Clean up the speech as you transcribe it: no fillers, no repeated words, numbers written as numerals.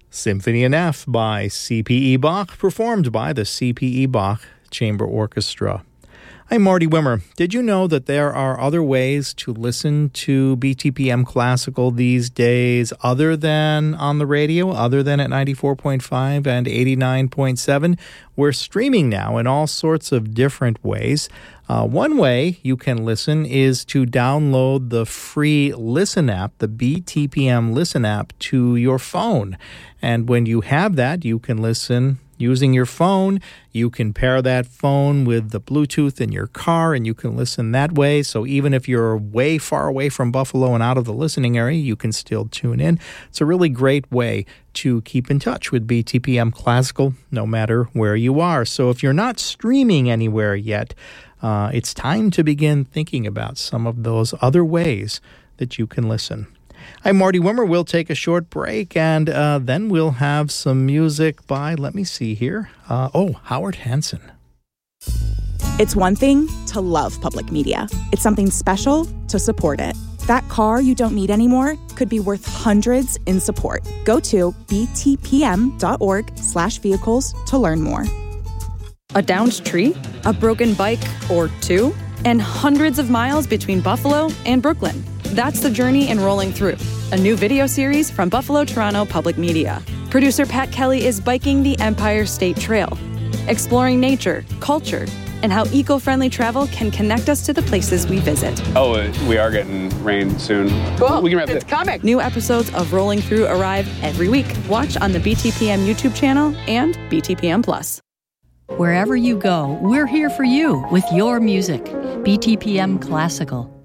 Symphony in F by C.P.E. Bach, performed by the C.P.E. Bach Chamber Orchestra. I'm Marty Wimmer. Did you know that there are other ways to listen to BTPM Classical these days other than on the radio, other than at 94.5 and 89.7? We're streaming now in all sorts of different ways. One way you can listen is to download the free Listen app, the BTPM Listen app, to your phone. And when you have that, you can listen using your phone. You can pair that phone with the Bluetooth in your car, and you can listen that way. So even if you're way far away from Buffalo and out of the listening area, you can still tune in. It's a really great way to keep in touch with BTPM Classical, no matter where you are. So if you're not streaming anywhere yet, it's time to begin thinking about some of those other ways that you can listen. I'm Marty Wimmer. We'll take a short break, and then we'll have some music by, let me see here, Howard Hanson. It's one thing to love public media. It's something special to support it. That car you don't need anymore could be worth hundreds in support. Go to btpm.org/vehicles to learn more. A downed tree, a broken bike or two, and hundreds of miles between Buffalo and Brooklyn. That's the journey in Rolling Through, a new video series from Buffalo Toronto Public Media. Producer Pat Kelly is biking the Empire State Trail, exploring nature, culture, and how eco-friendly travel can connect us to the places we visit. Oh, we are getting rain soon. Cool, we can wrap it's coming. New episodes of Rolling Through arrive every week. Watch on the BTPM YouTube channel and BTPM Plus. Wherever you go, we're here for you with your music. BTPM Classical.